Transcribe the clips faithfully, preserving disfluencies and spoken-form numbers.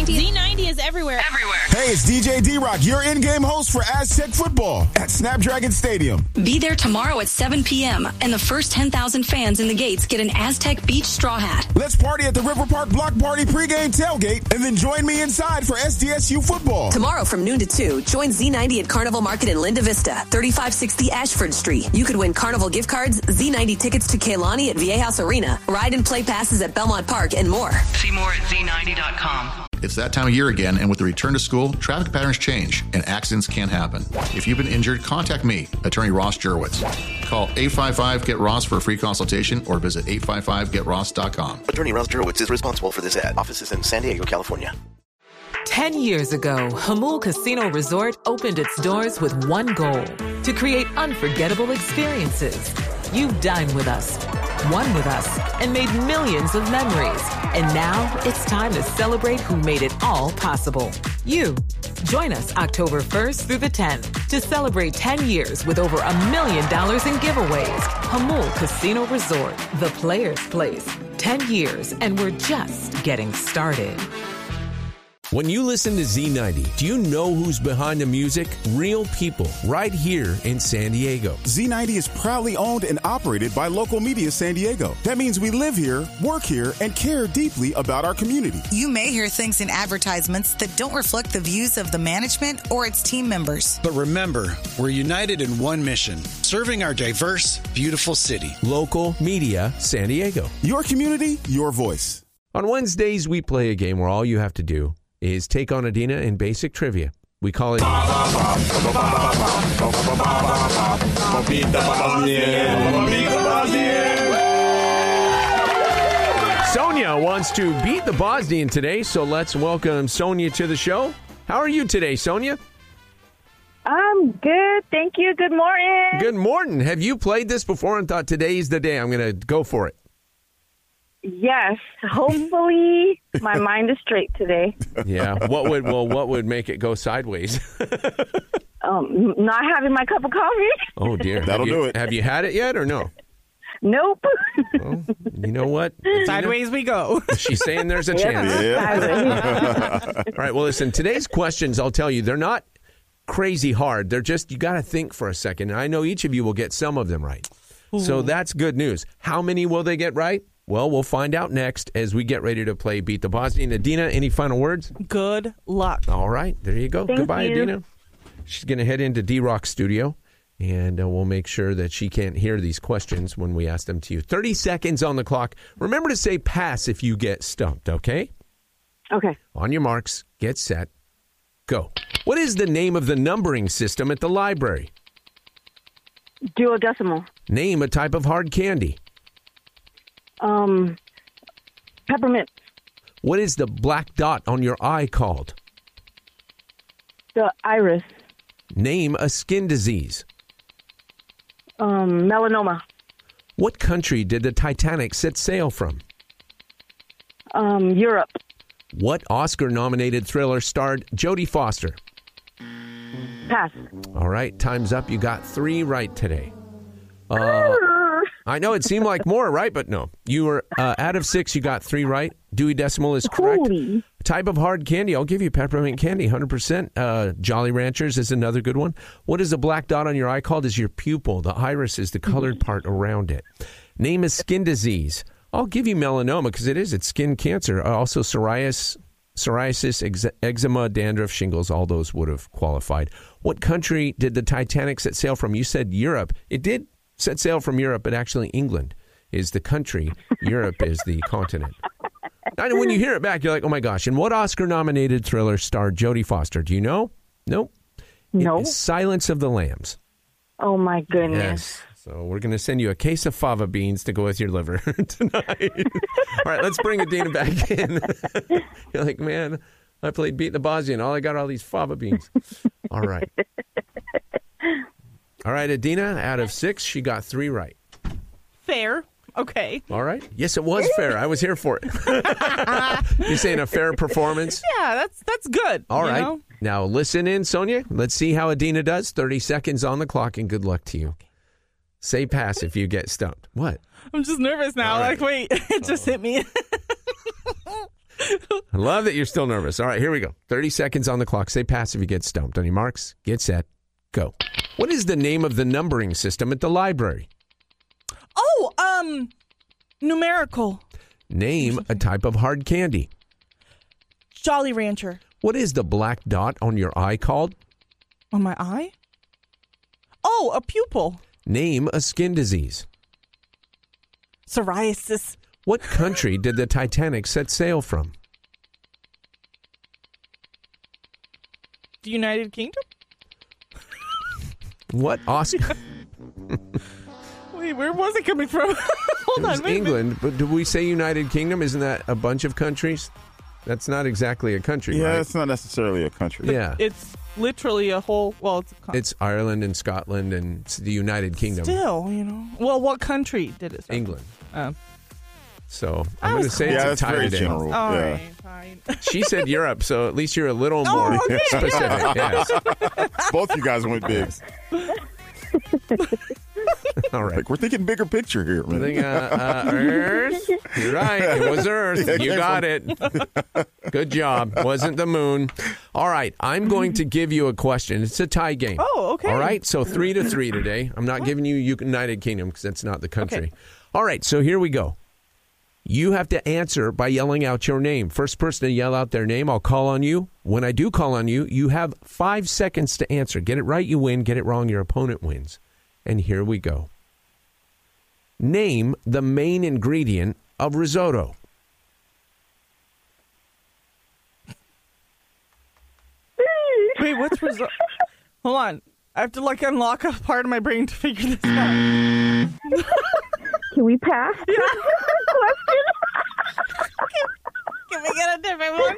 ninety. Z ninety is everywhere. Everywhere. Hey, it's D J D-Rock, your in-game host for Aztec football at Snapdragon Stadium. Be there tomorrow at seven p.m. and the first ten thousand fans in the gates get an Aztec Beach straw hat. Let's party at the River Park Block Party pregame tailgate and then join me inside for S D S U football. Tomorrow from noon to two, join Z ninety at Carnival Market in Linda Vista, thirty-five sixty Ashford Street. You could win Carnival gift cards, Z ninety tickets to Kehlani at Viejas Arena, ride and play passes at Belmont Park, and more. See more at Z ninety dot com. It's that time of year again, and with the return to school, traffic patterns change, and accidents can happen. If you've been injured, contact me, Attorney Ross Jurwitz. Call eight five five, get ross for a free consultation or visit eight five five get ross dot com. Attorney Ross Jurwitz is responsible for this ad. Office is in San Diego, California. Ten years ago, Hamul Casino Resort opened its doors with one goal: to create unforgettable experiences. You dined with us, won with us, and made millions of memories. And now it's time to celebrate who made it all possible. You. Join us October first through the tenth to celebrate ten years with over a million dollars in giveaways. Hamul Casino Resort, the players' place. ten years, and we're just getting started. When you listen to Z ninety, do you know who's behind the music? Real people right here in San Diego. Z ninety is proudly owned and operated by Local Media San Diego. That means we live here, work here, and care deeply about our community. You may hear things in advertisements that don't reflect the views of the management or its team members. But remember, we're united in one mission: serving our diverse, beautiful city. Local Media San Diego. Your community, your voice. On Wednesdays, we play a game where all you have to do is take on Adina in basic trivia. We call it... Sonia wants to beat the Bosnian today, so let's welcome Sonia to the show. How are you today, Sonia? I'm good, thank you. Good morning. Good morning. Have you played this before and thought today's the day I'm going to go for it? Yes, hopefully my mind is straight today. Yeah. What would well? What would make it go sideways? um, not having my cup of coffee. Oh dear, that'll have you, do it. Have you had it yet or no? Nope. Well, you know what? Sideways we go. She's saying there's a Yep. chance. Yeah. All right. Well, listen. Today's questions, I'll tell you, they're not crazy hard. They're just you got to think for a second. And I know each of you will get some of them right. Ooh. So that's good news. How many will they get right? Well, we'll find out next as we get ready to play Beat the Bosnian. Adina, any final words? Good luck. All right. There you go. Thank Goodbye, you. Adina. She's going to head into D-Rock's studio, and uh, we'll make sure that she can't hear these questions when we ask them to you. thirty seconds on the clock. Remember to say pass if you get stumped, okay? Okay. On your marks, get set, go. What is the name of the numbering system at the library? Duodecimal. Name a type of hard candy. Um, peppermint. What is the black dot on your eye called? The iris. Name a skin disease. Um, melanoma. What country did the Titanic set sail from? Um, Europe. What Oscar-nominated thriller starred Jodie Foster? Pass. All right, time's up. You got three right today. Uh, I know it seemed like more, right? But no. You were uh, out of six, you got three right. Dewey Decimal is correct. Holy. Type of hard candy, I'll give you peppermint candy, one hundred percent. Uh, Jolly Ranchers is another good one. What is a black dot on your eye called? Is your pupil. The iris is the colored part around it. Name a skin disease. I'll give you melanoma because it is. It's skin cancer. Uh, also psoriasis, psoriasis, ex- eczema, dandruff, shingles, all those would have qualified. What country did the Titanic set sail from? You said Europe. It did set sail from Europe, but actually England is the country. Europe is the continent. And when you hear it back, you're like, oh, my gosh. And what Oscar-nominated thriller starred Jodie Foster? Do you know? Nope. No. It is Silence of the Lambs. Oh, my goodness. Yes. So we're going to send you a case of fava beans to go with your liver tonight. All right, let's bring Adina back in. You're like, man, I played Beat the Bosnian. All I got are all these fava beans. All right. All right, Adina, out of six, she got three right. Fair. Okay. All right. Yes, it was fair. I was here for it. You're saying a fair performance? Yeah, that's that's good. All right. Know? Now, listen in, Sonia. Let's see how Adina does. thirty seconds on the clock, and good luck to you. Say pass if you get stumped. What? I'm just nervous now. All right. Like, wait, it just Uh-oh. hit me. I love that you're still nervous. All right, here we go. thirty seconds on the clock. Say pass if you get stumped. On your marks, get set, go. What is the name of the numbering system at the library? Oh, um, numerical. Name a type of hard candy. Jolly Rancher. What is the black dot on your eye called? On my eye? Oh, a pupil. Name a skin disease. Psoriasis. What country did the Titanic set sail from? The United Kingdom? What Oscar? Wait, where was it coming from? Hold It was on. Wait, England, but did we say United Kingdom? Isn't that a bunch of countries? That's not exactly a country, Yeah, right? it's not necessarily a country. Yeah. It's literally a whole, well, it's a con- It's Ireland and Scotland and s- the United Kingdom. Still, you know. Well, what country did it start? England. Um, So I I'm going to was say close. it's Yeah, a that's tie very today. general. all Yeah. right, fine. She said Europe, so at least you're a little Oh, more okay. specific. Yes. Both you guys went big. All right. Like, we're thinking bigger picture here, I man. think, uh, uh, Earth. You're right. It was Earth. Yeah, it You came got it. Good job. Wasn't the moon. All right. I'm going to give you a question. It's a tie game. Oh, okay. All right. So three to three today. I'm not giving you United Kingdom because that's not the country. Okay. All right. So here we go. You have to answer by yelling out your name. First person to yell out their name, I'll call on you. When I do call on you, you have five seconds to answer. Get it right, you win. Get it wrong, your opponent wins. And here we go. Name the main ingredient of risotto. Wait, what's result? Hold on. I have to like unlock a part of my brain to figure this out. Can we pass? Yeah. Question? Can we get a different one?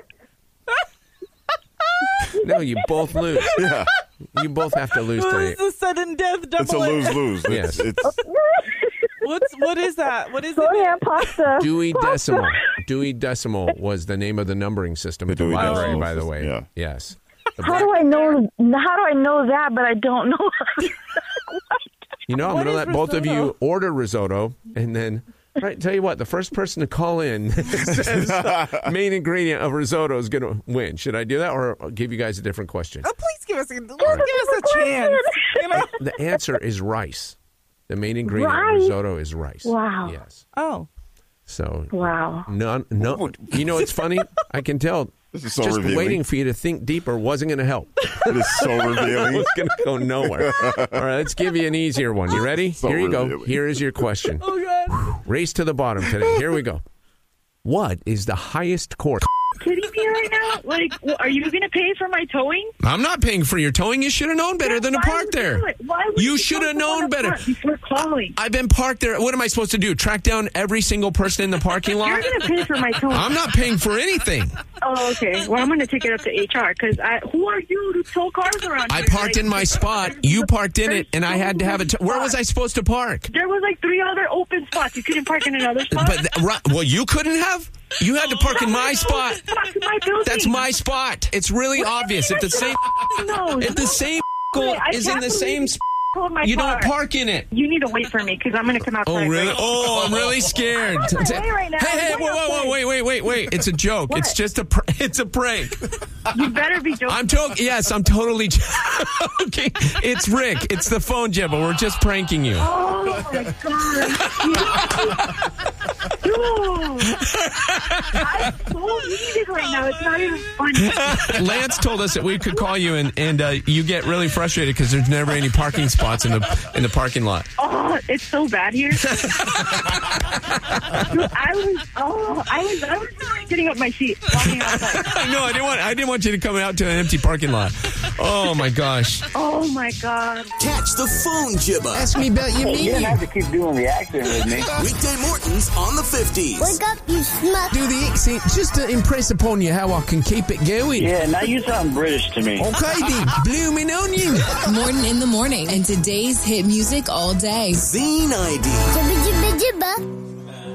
No, you both lose. Yeah. You both have to lose What today. is the sudden death double? It's a lose-lose. Yes. It's, it's, What's what is that? What is Sorry, it? I'm pasta. Dewey Pasta. Decimal. Dewey Decimal was the name of the numbering system The at the Dewey library, Decimal by the System, way. yeah. Yes. The How do I know? How do I know that? But I don't know. You know, I'm What going to is let both of you risotto? order risotto, and then, right, tell you what, the first person to call in that says main ingredient of risotto is going to win. Should I do that, or I'll give you guys a different question? Oh, please give us a, give us a chance. You know? The answer is rice. The main ingredient Rice? of risotto is rice. Wow. Yes. Oh. So, Wow. none, no, you know, it's funny. I can tell. This is so Just revealing. waiting for you to think deeper wasn't going to help. It is so revealing. It's going to go nowhere. All right, let's give you an easier one. You ready? So Here you go. revealing. Here is your question. Oh, God. Race to the bottom today. Here we go. What is the highest court? Kidding me right now? Like, are you going to pay for my towing? I'm not paying for your towing. You should have known better than to Why park would you there. do it? Why would You you should have go known up better. front before calling? I've been parked there. What am I supposed to do? Track down every single person in the parking You're lot? going to pay for my towing. I'm not paying for anything. Oh, okay. Well, I'm going to take it up to H R because I. Who are you to tow cars around? I here? parked Like, in my spot. You parked in it, and I had to have it. T- Where was I supposed to park? There was like three other open spots. You couldn't park in another spot. But th- right, well, you couldn't have. You had to park in my spot. That's my building. That's my spot. It's really obvious. If the same, No, if the same Wait, I is in can't the believe same, you sp- told my you car. don't park in it. You need to wait for me because I'm going to come outside. Oh really? right? Oh, I'm really scared. I'm on my way right now. Hey, hey, I'm whoa, going whoa, whoa, outside. wait, wait, wait, wait! It's a joke. It's What? just a, pr- it's a prank. You better be joking. I'm to- Yes, I'm totally joking. It's Rick. It's the phone jibber. We're just pranking you. Oh my god. Dude. I'm so heated right now. It's not even funny. Lance told us that we could call you, and and uh, you get really frustrated because there's never any parking spots in the in the parking lot. Oh, it's so bad here. Dude, I was oh I was I was getting up my seat, walking outside. No, I didn't want I didn't want you to come out to an empty parking lot. Oh my gosh! Oh my god. Catch the phone jibber. Ask me about your You don't have to keep doing the accent with me. Weekday Morton's on the fifties. Wake up, you slut. Do the accent just to impress upon you how I can keep it going. Yeah, now you sound British to me. Okay, then, blooming onion. Morton in the morning and today's hit music all day. Z ninety. Jibba jibba jibba.